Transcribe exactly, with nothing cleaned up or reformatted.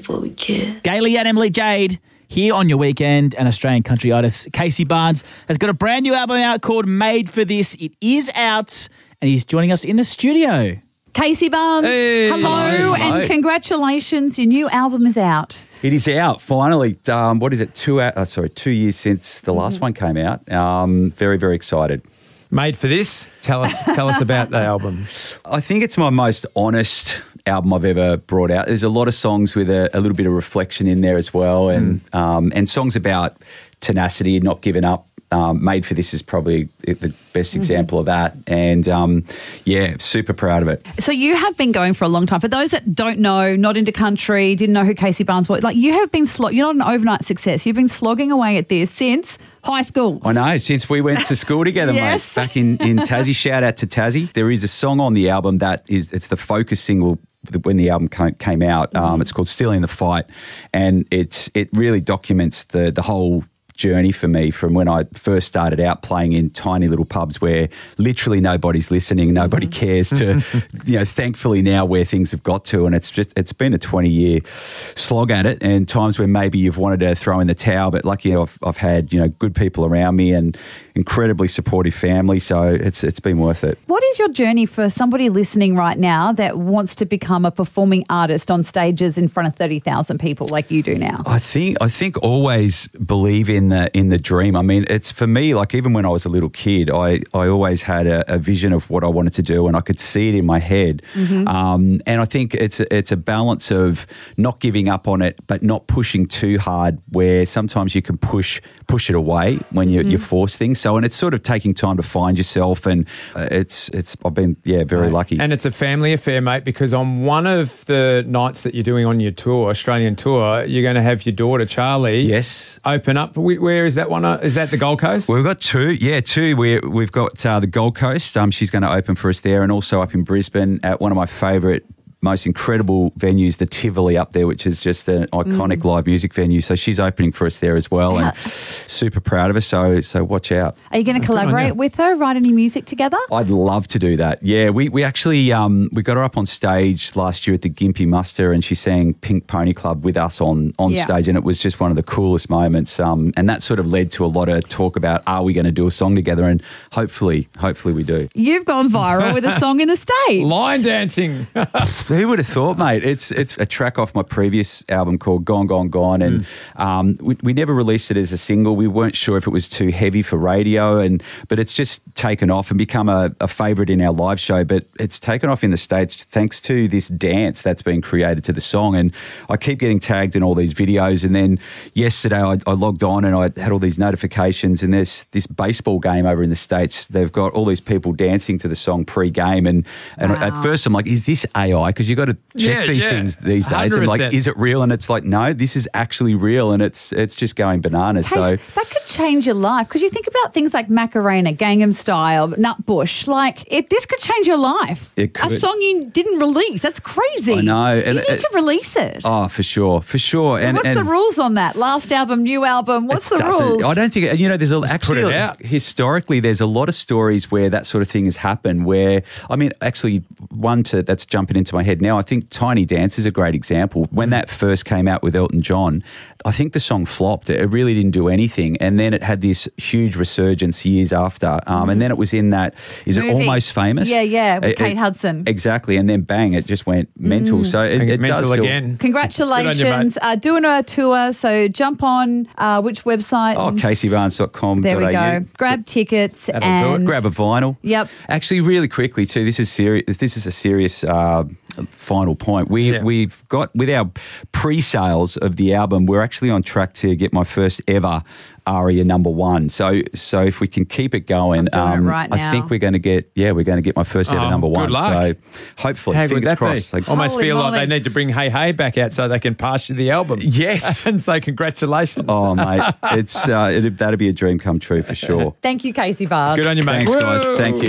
before we kiss. Gailey and Emily Jade here on your weekend, and Australian country artist Casey Barnes has got a brand new album out called Made for This. It is out, and he's joining us in the studio. Casey Barnes, Hey. hello, Hello. and congratulations. Your new album is out. It is out finally. Um, what is it? Two uh, sorry, two years since the last one came out. Um, very, very excited. Made for This. Tell us, tell us about the album. I think it's my most honest album I've ever brought out. There's a lot of songs with a, a little bit of reflection in there as well, and mm. um, and songs about tenacity and not giving up. Um, Made for This is probably the best example mm-hmm. of that, and um, yeah, super proud of it. So you have been going for a long time. For those that don't know, not into country, didn't know who Casey Barnes was, like you have been, slog- you're not an overnight success. You've been slogging away at this since high school. I know, since we went to school together, Yes. mate, back in, in Tassie. Shout out to Tassie. There is a song on the album that is, it's the focus single when the album came out. Um, mm-hmm. It's called Still in the Fight, and it's it really documents the the whole journey for me from when I first started out playing in tiny little pubs where literally nobody's listening, nobody mm-hmm. cares to, you know, thankfully now where things have got to, and it's just, it's been a twenty year slog at it, and times where maybe you've wanted to throw in the towel, but lucky I've, I've had, you know, good people around me and incredibly supportive family, so it's it's been worth it. What is your journey for somebody listening right now that wants to become a performing artist on stages in front of thirty thousand people like you do now? I think I think always believe in the in the dream. I mean, it's for me, like even when I was a little kid, I, I always had a, a vision of what I wanted to do, and I could see it in my head. Mm-hmm. Um, and I think it's a, it's a balance of not giving up on it, but not pushing too hard, where sometimes you can push push it away when you, mm-hmm. you force things. So, and it's sort of taking time to find yourself, and uh, it's it's I've been yeah very right. lucky. And it's a family affair, mate, because on one of the nights that you're doing on your tour, Australian tour, you're going to have your daughter Charlie. Yes. Open up. Where is that one? Is that the Gold Coast? Well, we've got two. Yeah, two. We we've got uh, the Gold Coast. Um, she's going to open for us there, and also up in Brisbane at one of my favourite, most incredible venues, the Tivoli up there, which is just an iconic mm. live music venue. So she's opening for us there as well, yeah. and super proud of her. So so watch out. Are you going to collaborate with her, write any music together? I'd love to do that. Yeah, we we actually um, we got her up on stage last year at the Gympie Muster, and she sang Pink Pony Club with us on on yeah. stage, and it was just one of the coolest moments. Um, and that sort of led to a lot of talk about, are we going to do a song together? And hopefully, hopefully we do. You've gone viral with a song in the States. Line dancing. Who would have thought, mate? It's it's a track off my previous album called Gone, Gone, Gone, and mm. um, we, we never released it as a single. We weren't sure if it was too heavy for radio, and but it's just taken off and become a, a favourite in our live show. But it's taken off in the States thanks to this dance that's been created to the song, and I keep getting tagged in all these videos. And then yesterday I, I logged on and I had all these notifications, and there's this baseball game over in the States. They've got all these people dancing to the song pre-game, and, and wow. at first I'm like, is this A I? Because you've got to check yeah, these yeah. things these days. I'm like, is it real? And it's like, no, this is actually real, and it's it's just going bananas. Hey, so that could change your life, because you think about things like Macarena, Gangnam Style, Nutbush. Like it, this could change your life. It could. A song you didn't release. That's crazy. I know. You And need it, to release it. Oh, for sure, for sure. And, and what's and the rules on that? Last album, new album. What's the doesn't- rules? I don't think, you know, there's a, actually, put it out. historically, there's a lot of stories where that sort of thing has happened where, I mean, actually, one to that's jumping into my head now, I think Tiny Dance is a great example. When that first came out with Elton John, I think the song flopped. It really didn't do anything. And then it had this huge resurgence years after. Um, mm. And then it was in that, is Movie. it Almost Famous? Yeah, yeah, with it, Kate it, Hudson. Exactly. And then bang, it just went mental. Mm. So it, it mental does still, again. Congratulations. Uh, doing a tour, so jump on uh, which website? Oh, casey barnes dot com. There we go. Grab tickets That'll and do it. Grab a vinyl. Yep. Actually, really quickly too, this is serious. This is a serious uh, final point. We Yeah. we've got with our pre-sales of the album, we're actually on track to get my first ever ARIA number one. So so if we can keep it going, I'm doing it right I now. think we're going to get yeah we're going to get my first ever Oh, number good one. luck. So hopefully, How good fingers that crossed. be? Like, Almost Holy feel moly. like they need to bring Hey Hey back out so they can pass you the album. Yes. And say congratulations. oh mate, it's uh, it, that'd be a dream come true for sure. Thank you, Casey Barnes. Good on you, mate. Thanks, guys. Woo! Thank you.